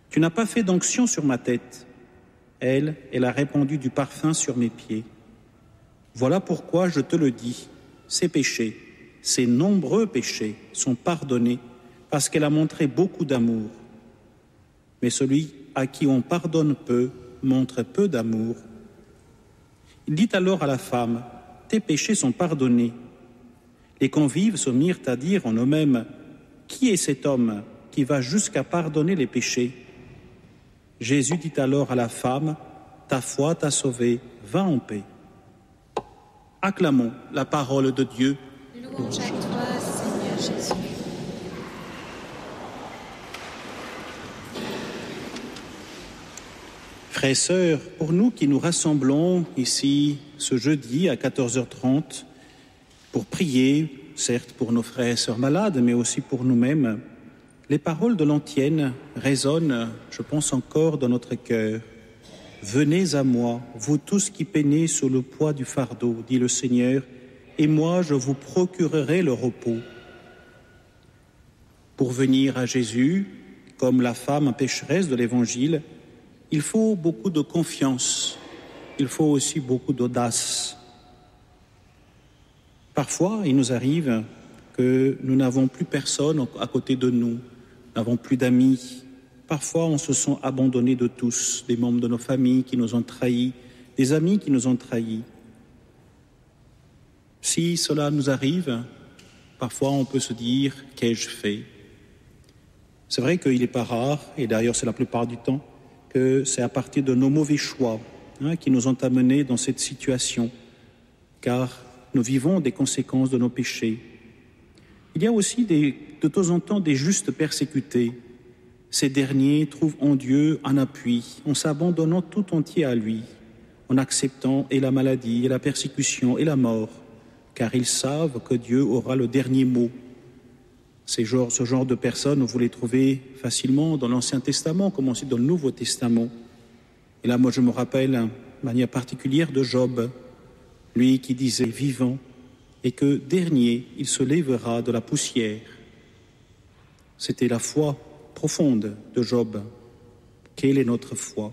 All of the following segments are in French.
Tu n'as pas fait d'onction sur ma tête. Elle a répandu du parfum sur mes pieds. Voilà pourquoi je te le dis, ses péchés, ses nombreux péchés sont pardonnés parce qu'elle a montré beaucoup d'amour. Mais celui à qui on pardonne peu montre peu d'amour. Il dit alors à la femme, « Tes péchés sont pardonnés. » Les convives se mirent à dire en eux-mêmes, « Qui est cet homme qui va jusqu'à pardonner les péchés ?» Jésus dit alors à la femme, « Ta foi t'a sauvée, va en paix. » Acclamons la parole de Dieu. Louange à toi, Seigneur Jésus. Frères et sœurs, pour nous qui nous rassemblons ici ce jeudi à 14h30 pour prier, certes pour nos frères et sœurs malades, mais aussi pour nous-mêmes, les paroles de l'antienne résonnent, je pense encore, dans notre cœur. « Venez à moi, vous tous qui peinez sous le poids du fardeau, dit le Seigneur, et moi je vous procurerai le repos. » Pour venir à Jésus, comme la femme pécheresse de l'Évangile, il faut beaucoup de confiance, il faut aussi beaucoup d'audace. Parfois, il nous arrive que nous n'avons plus personne à côté de nous, n'avons plus d'amis. Parfois, on se sent abandonné de tous, des membres de nos familles qui nous ont trahis, des amis qui nous ont trahis. Si cela nous arrive, parfois on peut se dire « qu'ai-je fait ?» C'est vrai qu'il n'est pas rare, et d'ailleurs c'est la plupart du temps, que c'est à partir de nos mauvais choix qui nous ont amenés dans cette situation, car nous vivons des conséquences de nos péchés. Il y a aussi de temps en temps des justes persécutés. Ces derniers trouvent en Dieu un appui, en s'abandonnant tout entier à lui, en acceptant et la maladie, et la persécution, et la mort, car ils savent que Dieu aura le dernier mot. Ce genre de personnes, vous les trouvez facilement dans l'Ancien Testament, comme aussi dans le Nouveau Testament. Et là, moi, je me rappelle de manière particulière de Job, lui qui disait vivant, et que dernier, il se lèvera de la poussière. C'était la foi profonde de Job. Quelle est notre foi?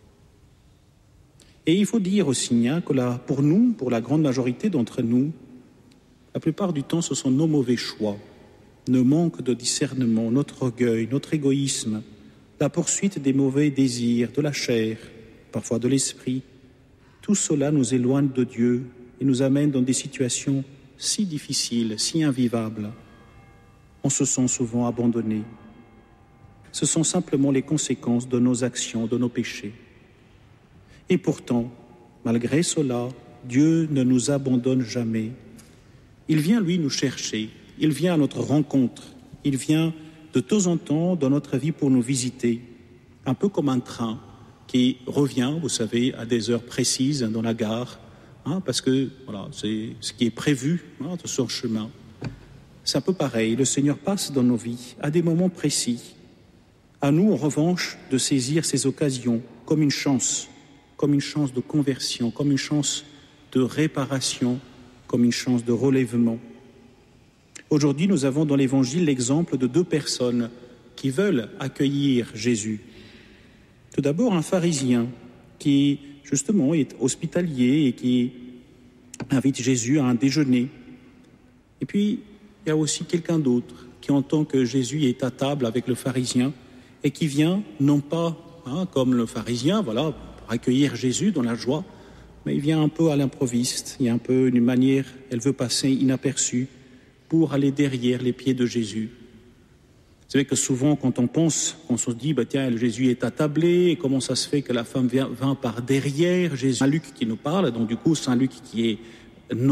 Et il faut dire aussi que là, pour nous, pour la grande majorité d'entre nous, la plupart du temps, ce sont nos mauvais choix, nos manques de discernement, notre orgueil, notre égoïsme, la poursuite des mauvais désirs, de la chair, parfois de l'esprit. Tout cela nous éloigne de Dieu et nous amène dans des situations si difficiles, si invivables. On se sent souvent abandonné. Ce sont simplement les conséquences de nos actions, de nos péchés. Et pourtant, malgré cela, Dieu ne nous abandonne jamais. Il vient, lui, nous chercher. Il vient à notre rencontre. Il vient de temps en temps dans notre vie pour nous visiter. Un peu comme un train qui revient, vous savez, à des heures précises dans la gare, parce que voilà, c'est ce qui est prévu de son chemin. C'est un peu pareil. Le Seigneur passe dans nos vies à des moments précis. À nous, en revanche, de saisir ces occasions comme une chance de conversion, comme une chance de réparation, comme une chance de relèvement. Aujourd'hui, nous avons dans l'Évangile l'exemple de deux personnes qui veulent accueillir Jésus. Tout d'abord, un pharisien qui, justement, est hospitalier et qui invite Jésus à un déjeuner. Et puis, il y a aussi quelqu'un d'autre qui entend que Jésus est à table avec le pharisien et qui vient, non pas comme le pharisien, voilà, pour accueillir Jésus dans la joie, mais il vient un peu à l'improviste. Il y a un peu une manière, elle veut passer inaperçue pour aller derrière les pieds de Jésus. Vous savez que souvent, quand on pense, on se dit, tiens, Jésus est attablé, et comment ça se fait que la femme vient par derrière Jésus? Saint Luc qui nous parle, donc du coup, Saint Luc qui est